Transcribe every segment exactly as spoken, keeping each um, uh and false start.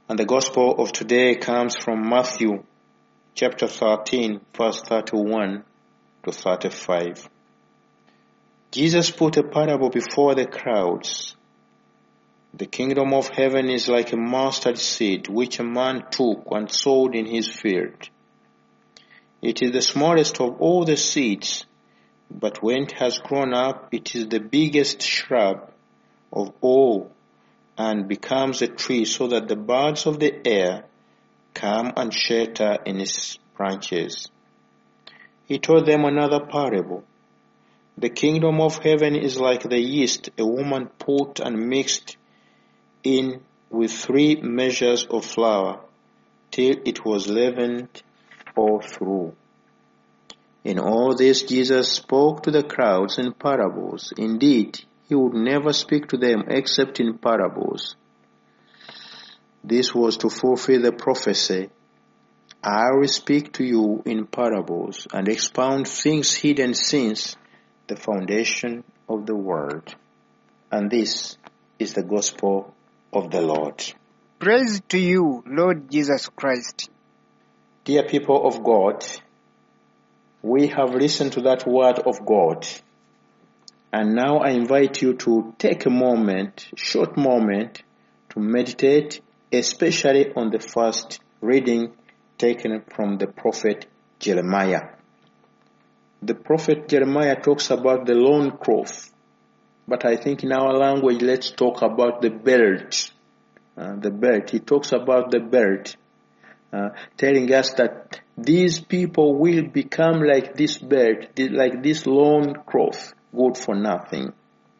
And the gospel of today comes from Matthew chapter thirteen, verse thirty-one to thirty-five. Jesus put a parable before the crowds. The kingdom of heaven is like a mustard seed which a man took and sowed in his field. It is the smallest of all the seeds, but when it has grown up, it is the biggest shrub of all and becomes a tree, so that the birds of the air come and shelter in its branches. He told them another parable. The kingdom of heaven is like the yeast a woman put and mixed in with three measures of flour till it was leavened all through. In all this Jesus spoke to the crowds in parables. Indeed, he would never speak to them except in parables. This was to fulfill the prophecy, I will speak to you in parables and expound things hidden since the foundation of the world. And this is the gospel of the Lord. Praise to you, Lord Jesus Christ. Dear people of God, we have listened to that word of God. And now I invite you to take a moment, short moment, to meditate, especially on the first reading taken from the prophet Jeremiah. The prophet Jeremiah talks about the loincloth, but I think in our language, let's talk about the belt. Uh, the belt. He talks about the belt, uh, telling us that these people will become like this belt, like this loincloth. Good for nothing.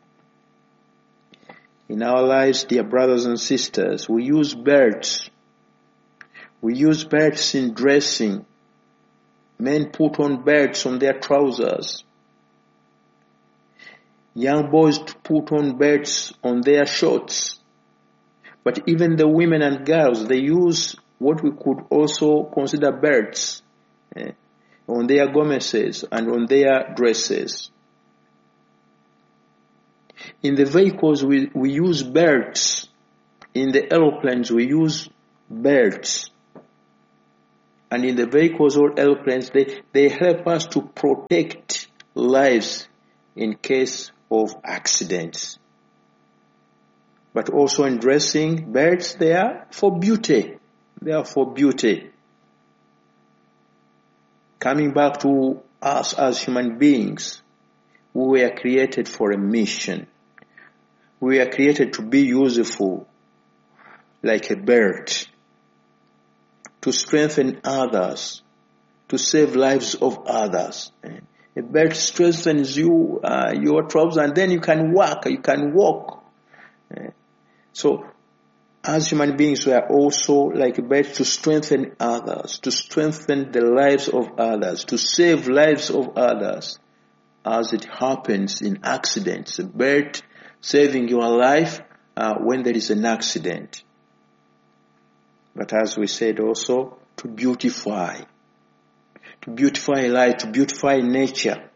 In our lives, dear brothers and sisters, we use belts. We use belts in dressing. Men put on belts on their trousers. Young boys put on belts on their shorts. But even the women and girls, they use what we could also consider belts eh, on their garments and on their dresses. In the vehicles, we, we use belts. In the aeroplanes, we use belts. And in the vehicles or aeroplanes, they, they help us to protect lives in case of accidents. But also in dressing, belts, they are for beauty. They are for beauty. Coming back to us as human beings, we were created for a mission. We are created to be useful, like a belt, to strengthen others, to save lives of others. A belt strengthens you, uh, your trousers, and then you can walk, you can walk. So, as human beings, we are also like a belt to strengthen others, to strengthen the lives of others, to save lives of others. As it happens in accidents, a belt saving your life uh, when there is an accident. But as we said also, to beautify. To beautify life, to beautify nature.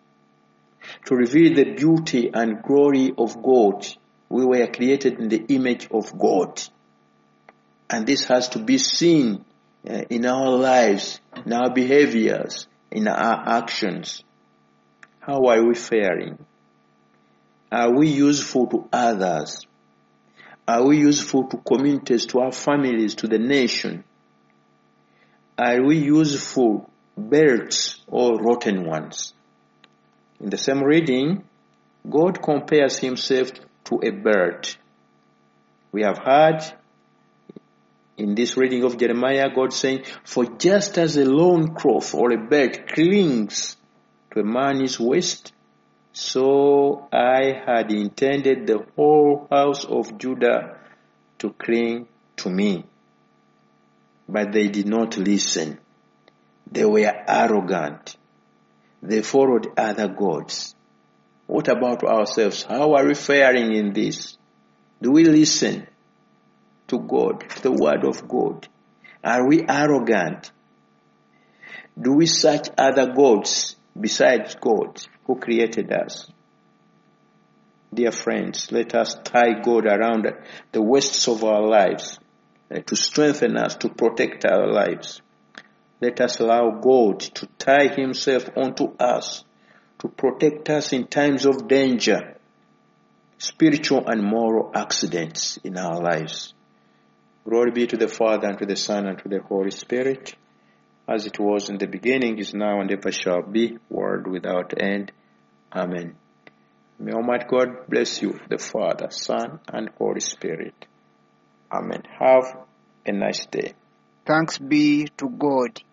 To reveal the beauty and glory of God. We were created in the image of God. And this has to be seen uh, in our lives, in our behaviors, in our actions. How are we faring? Are we useful to others? Are we useful to communities, to our families, to the nation? Are we useful belts or rotten ones? In the same reading, God compares himself to a bird. We have heard in this reading of Jeremiah, God saying, for just as a loincloth or a belt clings to a man's waist, so I had intended the whole house of Judah to cling to me. But they did not listen. They were arrogant. They followed other gods. What about ourselves? How are we faring in this? Do we listen to God, to the word of God? Are we arrogant? Do we search other gods besides God who created us? Dear friends, let us tie God around the waists of our lives uh, to strengthen us, to protect our lives. Let us allow God to tie himself onto us, to protect us in times of danger, spiritual and moral accidents in our lives. Glory be to the Father, and to the Son, and to the Holy Spirit, as it was in the beginning, is now, and ever shall be, world without end. Amen. May Almighty God bless you, the Father, Son, and Holy Spirit. Amen. Have a nice day. Thanks be to God.